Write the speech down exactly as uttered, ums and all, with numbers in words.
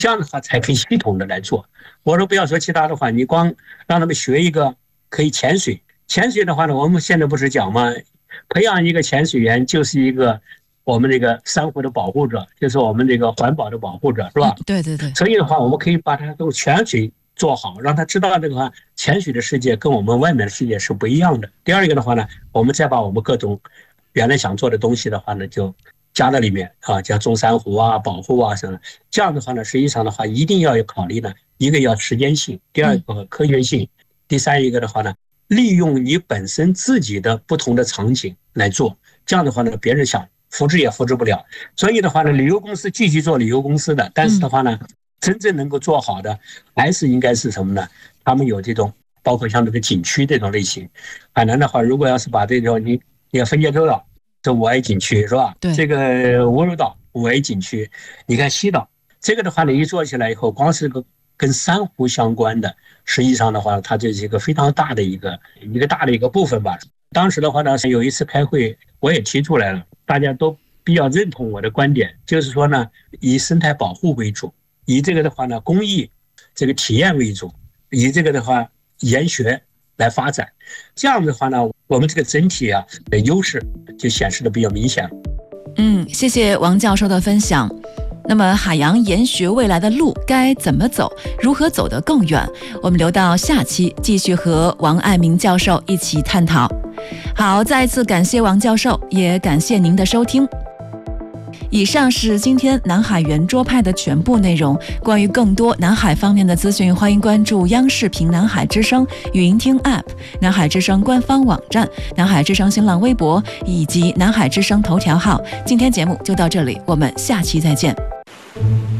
这样的话才可以系统的来做。我说不要说其他的话，你光让他们学一个可以潜水，潜水的话呢，我们现在不是讲吗？培养一个潜水员就是一个我们这个珊瑚的保护者，就是我们这个环保的保护者，是吧？ 嗯、对对对。 所以的话，我们可以把它都潜水做好，让他知道这个话，潜水的世界跟我们外面的世界是不一样的。第二一个的话呢，我们再把我们各种原来想做的东西的话呢，就加在里面啊，像种珊瑚啊、保护啊什么。这样的话呢，实际上的话，一定要有考虑呢，一个要时间性，第二个科学性，第三一个的话呢，利用你本身自己的不同的场景来做。这样的话呢，别人想复制也复制不了。所以的话呢，旅游公司继续做旅游公司的，但是的话呢，真正能够做好的，还是应该是什么呢？他们有这种，包括像这个景区这种类型。海南的话，如果要是把这种你，你看分界洲岛，这五 A 景区是吧？ 对。 这个乌鲁岛五 A 景区，你看西岛，这个的话呢，一做起来以后，光是个跟珊瑚相关的，实际上的话，它就是一个非常大的一个一个大的一个部分吧。当时的话呢，有一次开会，我也提出来了，大家都比较认同我的观点，就是说呢，以生态保护为主，以这个的话呢，公益这个体验为主，以这个的话研学来发展。这样的话呢，我们这个整体啊的优势就显示的比较明显了。 嗯，谢谢王教授的分享。那么海洋研学未来的路该怎么走，如何走得更远，我们留到下期继续和王爱民教授一起探讨。好，再一次感谢王教授，也感谢您的收听。以上是今天南海圆桌派的全部内容。关于更多南海方面的资讯，欢迎关注央视频南海之声语音听 App、 南海之声官方网站、南海之声新浪微博以及南海之声头条号。今天节目就到这里，我们下期再见。